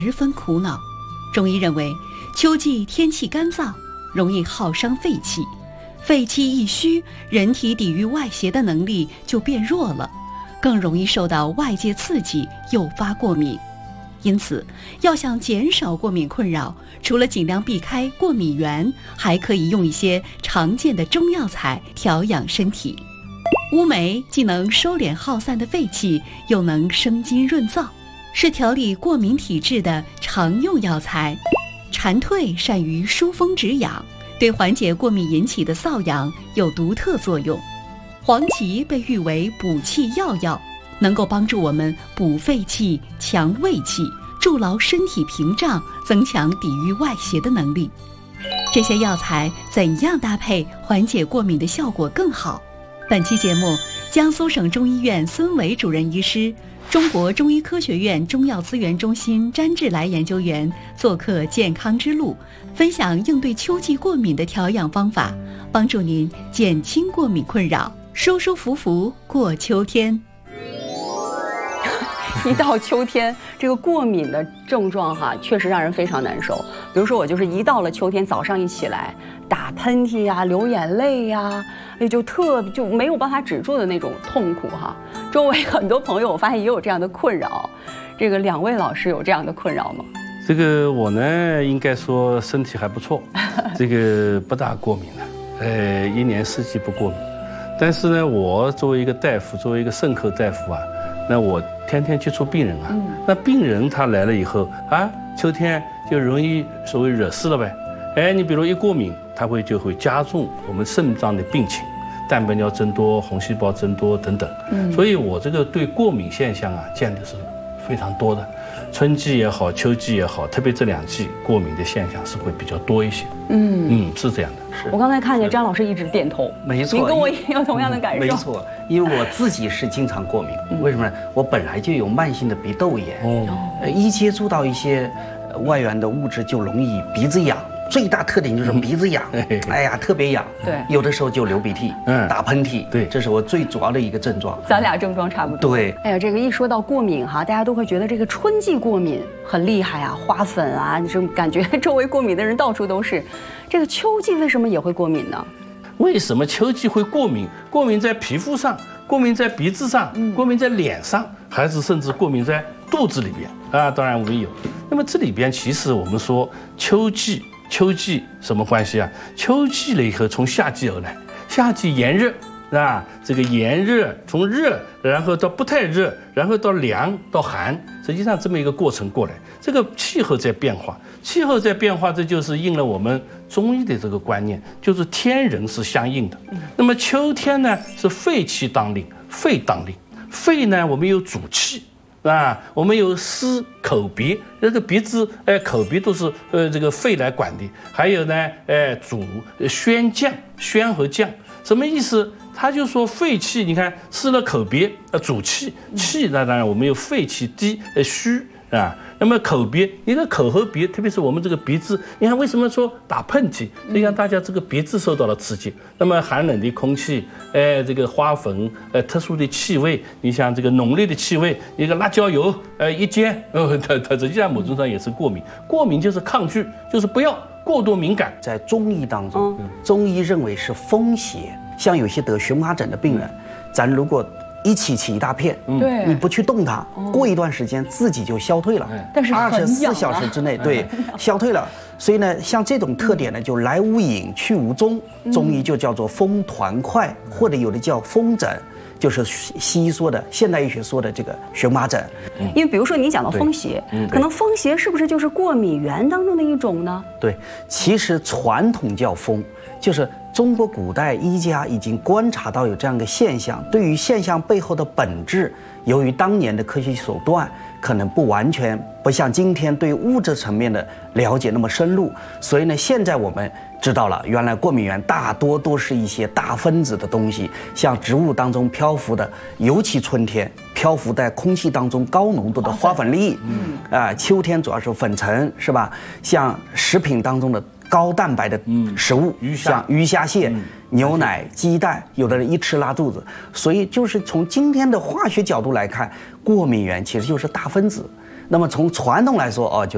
十分苦恼。中医认为，秋季天气干燥，容易耗伤肺气，肺气一虚，人体抵御外邪的能力就变弱了，更容易受到外界刺激，诱发过敏。因此，要想减少过敏困扰，除了尽量避开过敏源，还可以用一些常见的中药材调养身体。乌梅既能收敛耗散的肺气，又能生津润燥，是调理过敏体质的常用药材。蝉蜕善于疏风止痒，对缓解过敏引起的瘙痒有独特作用。黄芪被誉为补气要药，能够帮助我们补肺气、强胃气，筑牢身体屏障，增强抵御外邪的能力。这些药材怎样搭配缓解过敏的效果更好？本期节目，江苏省中医院孙伟主任医师、中国中医科学院中药资源中心詹志来研究员做客健康之路，分享应对秋季过敏的调养方法，帮助您减轻过敏困扰，舒舒服服过秋天。 一到秋天，这个过敏的症状确实让人非常难受。比如说我就是一到了秋天，早上一起来打喷嚏呀、流眼泪呀，就没有办法止住的那种痛苦周围很多朋友我发现也有这样的困扰。这个两位老师有这样的困扰吗？ 这个我呢，应该说身体还不错，这个不大过敏了，一年四季不过敏。但是呢，我作为一个大夫，作为一个肾科大夫那我天天接触病人那病人他来了以后秋天就容易所谓惹事了呗。你比如一过敏，他就会加重我们肾脏的病情，蛋白尿增多、红细胞增多等等。所以我这个对过敏现象见的是非常多的。春季也好，秋季也好，特别这2季过敏的现象是会比较多一些。是这样的。 我刚才看见张老师一直点头， 没错， 您跟我也有同样的感受。 没错，因为我自己是经常过敏，为什么呢？我本来就有慢性的鼻窦炎，一接触到一些外源的物质就容易鼻子痒。最大特点就是鼻子痒，特别痒， 对， 有的时候就流鼻涕，打喷嚏， 对， 这是我最主要的一个症状。 咱俩症状差不多。 对， 这个一说到过敏大家都会觉得这个春季过敏很厉害花粉你这感觉周围过敏的人到处都是。这个秋季为什么也会过敏呢？ 为什么秋季会过敏？过敏在皮肤上，过敏在鼻子上，过敏在脸上，还是甚至过敏在肚子里边当然我们有。那么这里边其实我们说秋季什么关系秋季了以后从夏季而来，夏季炎热这个炎热从热，然后到不太热，然后到凉到寒，实际上这么一个过程过来，这个气候在变化，这就是应了我们中医的这个观念，就是天人是相应的。那么秋天呢是肺气当令，肺当令，肺呢我们有主气。我们有湿口鼻，这个鼻子口鼻都是这个肺来管的。还有呢主宣降，宣和降什么意思？他就说肺气，你看湿了口鼻主气，气那当然我们有肺气低虚那么口鼻，你看口和鼻，特别是我们这个鼻子，你看为什么说打喷嚏？实际上大家这个鼻子受到了刺激，那么寒冷的空气，这个花粉，特殊的气味，你像这个浓烈的气味，一个辣椒油，一煎，它实际上某种上也是过敏。过敏就是抗拒，就是不要过度敏感。 在中医当中，中医认为是风邪，像有些得荨麻疹的病人，咱如果起一大片， 对， 你不去动它，过一段时间自己就消退了。 但是 24小时之内，对，消退了。所以呢，像这种特点呢，就来无影去无踪，中医就叫做风团块，或者有的叫风疹，就是西医说的、现代医学说的这个荨麻疹。 因为比如说你讲到风邪，可能风邪是不是就是过敏源当中的一种呢？ 对，其实传统叫风，就是中国古代医家已经观察到有这样的现象，对于现象背后的本质，由于当年的科学手段可能不像今天对物质层面的了解那么深入，所以呢，现在我们知道了，原来过敏源大多都是一些大分子的东西，像植物当中漂浮的，尤其春天漂浮在空气当中高浓度的花粉粒，秋天主要是粉尘，是吧？像食品当中的高蛋白的食物，像鱼虾蟹、牛奶、鸡蛋，有的人一吃拉肚子。所以就是从今天的化学角度来看，过敏源其实就是大分子。那么从传统来说，就